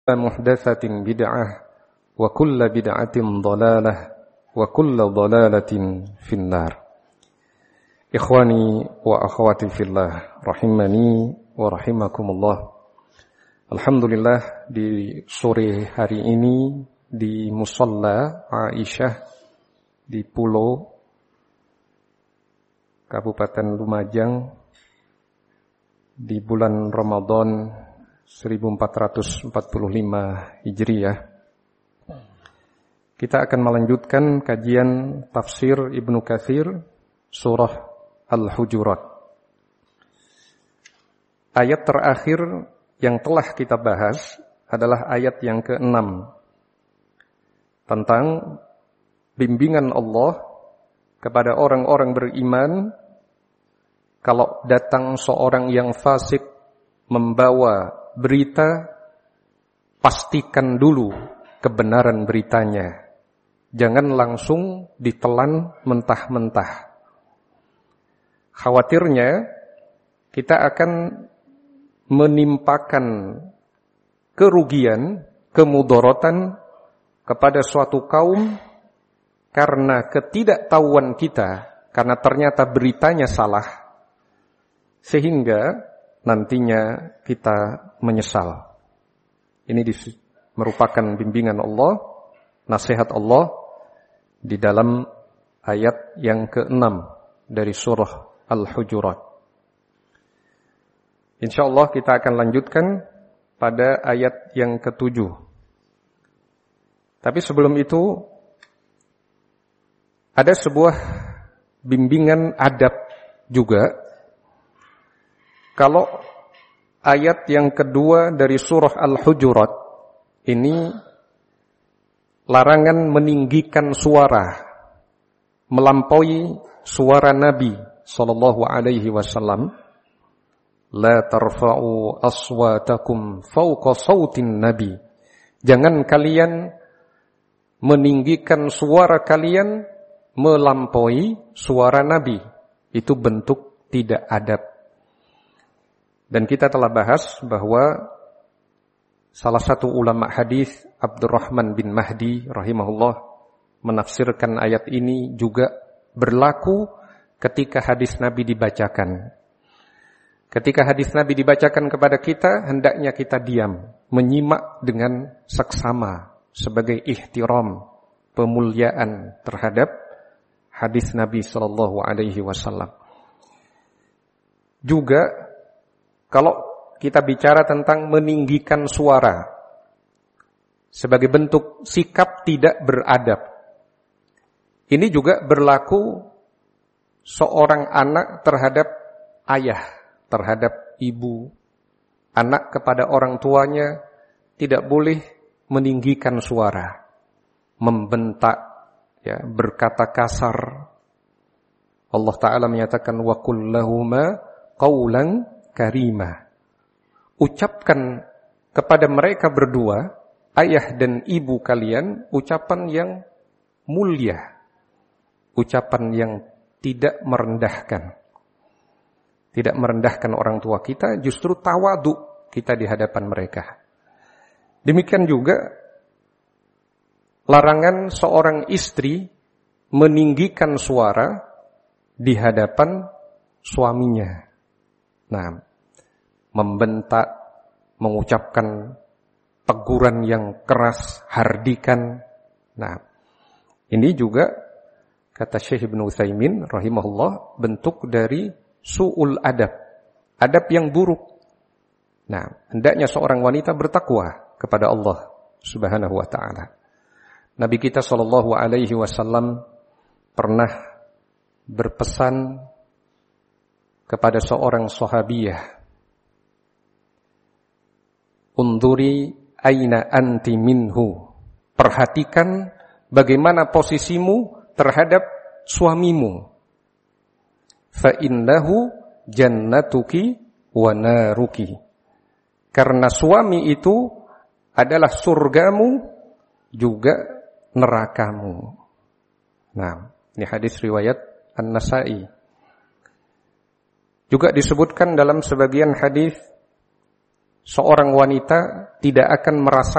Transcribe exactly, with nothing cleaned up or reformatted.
muhdatsatin bid'ah wa kullu bid'atin dhalalah wa kullu dhalalatin finnar. Ikhwani wa akhwati fillah rahimani wa rahimakumullah. Alhamdulillah, di sore hari ini di Musalla Aisyah di Pulau Kabupaten Lumajang di bulan Ramadan seribu empat ratus empat puluh lima Hijriah, kita akan melanjutkan kajian tafsir Ibnu Katsir surah Al-Hujurat. Ayat terakhir yang telah kita bahas adalah ayat yang keenam tentang bimbingan Allah kepada orang-orang beriman kalau datang seorang yang fasik membawa berita, pastikan dulu kebenaran beritanya. Jangan langsung ditelan mentah-mentah. Khawatirnya kita akan menimpakan kerugian, kemudaratan kepada suatu kaum karena ketidaktahuan kita, karena ternyata beritanya salah, sehingga nantinya kita menyesal. Ini merupakan bimbingan Allah, nasihat Allah di dalam ayat yang keenam dari surah Al-Hujurat. InsyaAllah kita akan lanjutkan pada ayat yang ketujuh. Tapi sebelum itu ada sebuah bimbingan adab juga. Kalau ayat yang kedua dari surah Al-Hujurat ini larangan meninggikan suara melampaui suara Nabi sallallahu alaihi wasallam. La tarfa'u aswatakum fawqa sautin Nabi. Jangan kalian meninggikan suara kalian melampaui suara Nabi. Itu bentuk tidak adab. Dan kita telah bahas bahwa salah satu ulama hadis Abdurrahman bin Mahdi rahimahullah menafsirkan ayat ini juga berlaku ketika hadis Nabi dibacakan. Ketika hadis Nabi dibacakan kepada kita, hendaknya kita diam, menyimak dengan seksama sebagai ihtiram, pemuliaan terhadap hadis Nabi sallallahu alaihi wasallam. Juga kalau kita bicara tentang meninggikan suara sebagai bentuk sikap tidak beradab, ini juga berlaku seorang anak terhadap ayah, terhadap ibu. Anak kepada orang tuanya tidak boleh meninggikan suara, membentak, ya, berkata kasar. Allah Ta'ala menyatakan wa qul lahuma qawlan karimah. Ucapkan kepada mereka berdua, ayah dan ibu kalian, ucapan yang mulia, ucapan yang tidak merendahkan. Tidak merendahkan orang tua kita, justru tawadu kita di hadapan mereka. Demikian juga larangan seorang istri meninggikan suara di hadapan suaminya. Nah, membentak, mengucapkan teguran yang keras, hardikan. Nah, ini juga kata Syekh Ibnu Utsaimin rahimahullah bentuk dari su'ul adab, adab yang buruk. Nah, hendaknya seorang wanita bertakwa kepada Allah Subhanahu wa taala. Nabi kita sallallahu alaihi wasallam pernah berpesan kepada seorang sahabiyah, unduri aina anti minhu. Perhatikan bagaimana posisimu terhadap suamimu. Fa innahu jannatuki wa naruki. Karena suami itu adalah surgamu juga nerakamu. Nah, ini hadis riwayat An-Nasa'i. Juga disebutkan dalam sebagian hadis, seorang wanita tidak akan merasa